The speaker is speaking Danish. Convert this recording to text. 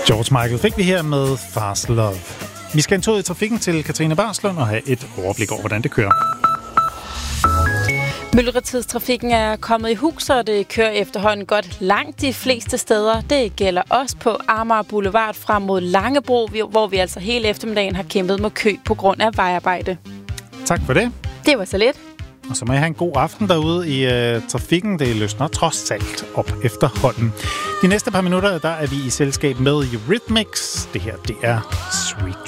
George Michael fik vi her med Fast Love. Vi skal en tur i trafikken til Katrine Barslund og have et overblik over, hvordan det kører. Myldretidstrafikken er kommet i hus, og det kører efterhånden godt langt de fleste steder. Det gælder også på Amager Boulevard frem mod Langebro, hvor vi altså hele eftermiddagen har kæmpet med kø på grund af vejarbejde. Tak for det. Det var så lidt. Og så må I have en god aften derude i trafikken. Det løsner trods alt op efterhånden. De næste par minutter, der er vi i selskab med Eurythmics. Det her, det er Sweet